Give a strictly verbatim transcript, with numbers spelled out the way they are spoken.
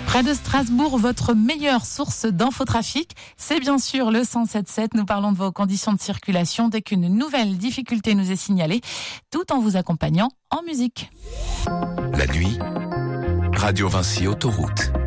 Près de Strasbourg, votre meilleure source d'infotrafic, c'est bien sûr le cent sept sept. Nous parlons de vos conditions de circulation dès qu'une nouvelle difficulté nous est signalée, tout en vous accompagnant en musique. La nuit, Radio Vinci Autoroute.